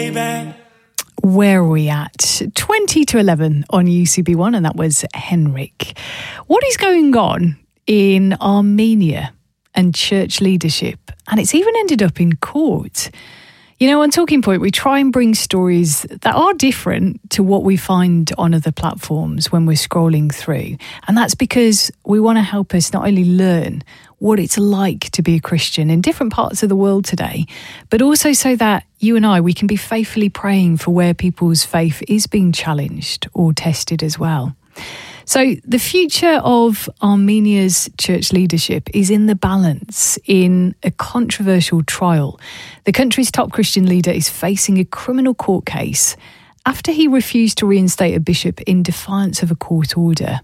baby. Where are we at? 20 to 11 on UCB1, and that was Henrik. What is going on in Armenia and church leadership? And it's even ended up in court. You know, on Talking Point, we try and bring stories that are different to what we find on other platforms when we're scrolling through. And that's because we want to help us not only learn what it's like to be a Christian in different parts of the world today, but also so that you and we can be faithfully praying for where people's faith is being challenged or tested as well. So the future of Armenia's church leadership is in the balance in a controversial trial. The country's top Christian leader is facing a criminal court case after he refused to reinstate a bishop in defiance of a court order.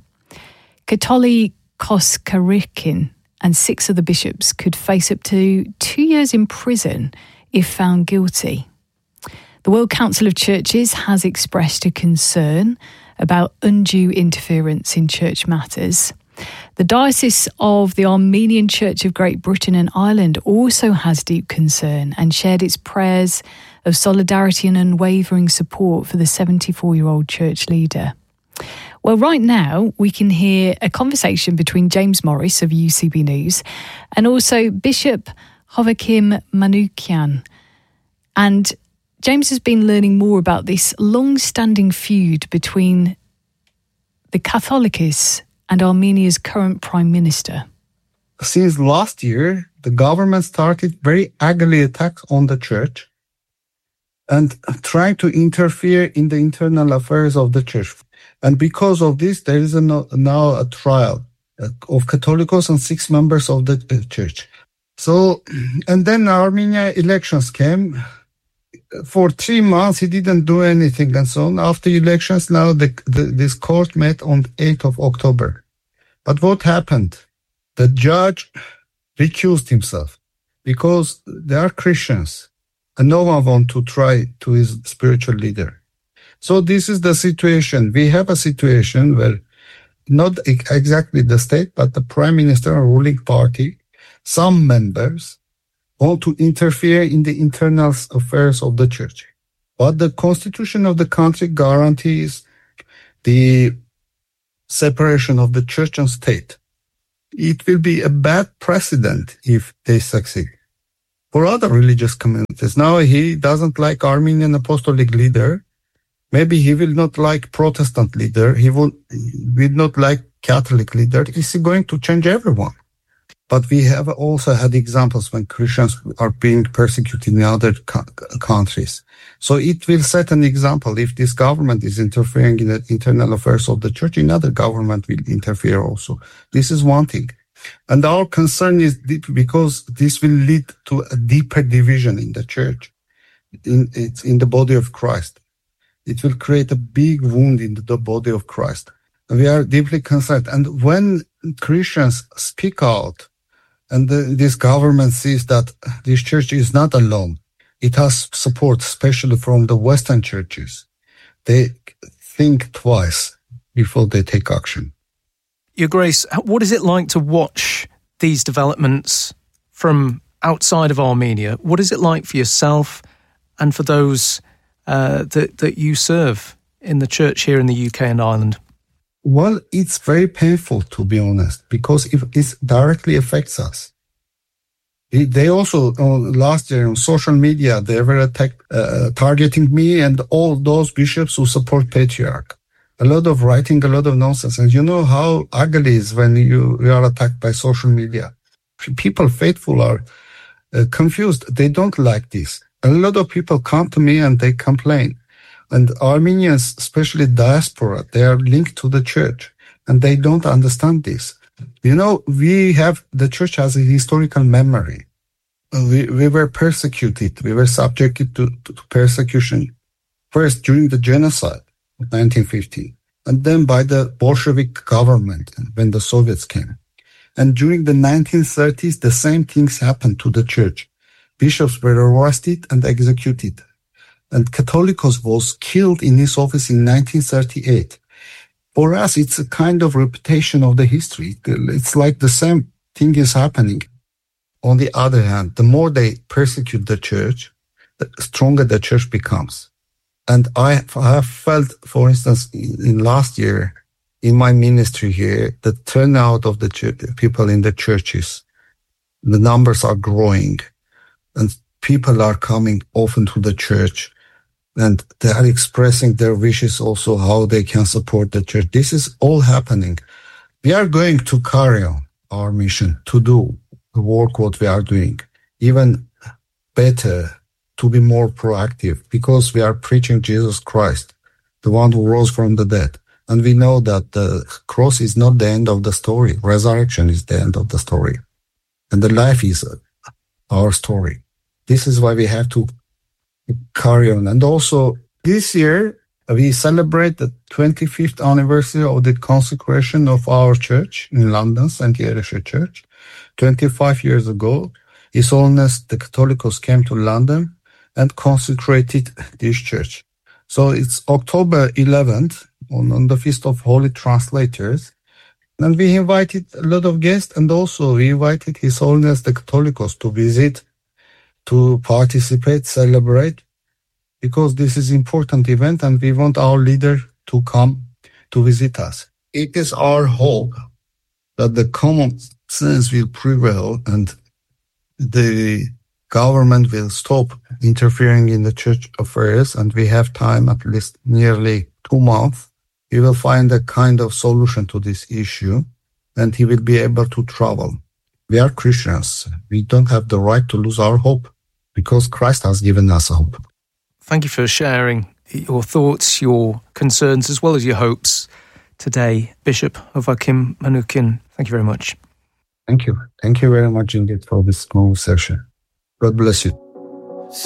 Katoli Koskarikin and 6 other bishops could face up to 2 years in prison if found guilty. The World Council of Churches has expressed a concern about undue interference in church matters. The Diocese of the Armenian Church of Great Britain and Ireland also has deep concern and shared its prayers of solidarity and unwavering support for the 74-year-old church leader. Well, right now, we can hear a conversation between James Morris of UCB News and also Bishop Joachim Manoukian. And James has been learning more about this long-standing feud between the Catholicos and Armenia's current Prime Minister. Since last year, the government started very ugly attacks on the church and trying to interfere in the internal affairs of the church. And because of this, there is now a trial of Catholicos and 6 members of the church. So, and then Armenia elections came. For 3 months, he didn't do anything and so on. After elections, now this court met on 8th of October. But what happened? The judge recused himself because they are Christians and no one wants to try to his spiritual leader. So this is the situation. We have a situation where not exactly the state, but the prime minister and ruling party, some members want to interfere in the internal affairs of the church. But the constitution of the country guarantees the separation of the church and state. It will be a bad precedent if they succeed. For other religious communities, now he doesn't like Armenian apostolic leader. Maybe he will not like Protestant leader. He will not like Catholic leader. Is he going to change everyone? But we have also had examples when Christians are being persecuted in other countries. So it will set an example. If this government is interfering in the internal affairs of the church, another government will interfere also. This is one thing. And our concern is deep because this will lead to a deeper division in the church, in the body of Christ. It will create a big wound in the body of Christ. And we are deeply concerned. And when Christians speak out, and this government sees that this church is not alone, it has support, especially from the Western churches, they think twice before they take action. Your Grace, what is it like to watch these developments from outside of Armenia? What is it like for yourself and for those that you serve in the church here in the UK and Ireland? Well, it's very painful, to be honest, because it directly affects us. They also, last year on social media, they were targeting me and all those bishops who support Patriarch. A lot of writing, a lot of nonsense. And you know how ugly it is when you are attacked by social media. People faithful are confused. They don't like this. A lot of people come to me and they complain. And Armenians, especially diaspora, they are linked to the church and they don't understand this. You know, the church has a historical memory. We were persecuted. We were subjected to persecution. First, during the genocide of 1915, and then by the Bolshevik government when the Soviets came. And during the 1930s, the same things happened to the church. Bishops were arrested and executed. And Catholicos was killed in his office in 1938. For us, it's a kind of repetition of the history. It's like the same thing is happening. On the other hand, the more they persecute the church, the stronger the church becomes. And I have felt, for instance, in last year, in my ministry here, the turnout of the people in the churches, the numbers are growing, and people are coming often to the church, and they are expressing their wishes also how they can support the church. This is all happening. We are going to carry on our mission to do the work what we are doing, even better, to be more proactive, because we are preaching Jesus Christ, the one who rose from the dead. And we know that the cross is not the end of the story. Resurrection is the end of the story. And the life is our story. This is why we have to carry on. And also this year, we celebrate the 25th anniversary of the consecration of our church in London, St. Elisha Church. 25 years ago, His Holiness the Catholicos came to London and consecrated this church. So it's October 11th, on the Feast of Holy Translators. And we invited a lot of guests, and also we invited His Holiness the Catholicos to visit, to participate, celebrate, because this is an important event and we want our leader to come to visit us. It is our hope that the common sense will prevail and the government will stop interfering in the church affairs, and we have time, at least nearly 2 months. We will find a kind of solution to this issue, and he will be able to travel. We are Christians. We don't have the right to lose our hope, because Christ has given us hope. Thank you for sharing your thoughts, your concerns, as well as your hopes today, Bishop Joachim Manoukian. Thank you very much. Thank you. Thank you very much indeed for this small session. God bless you.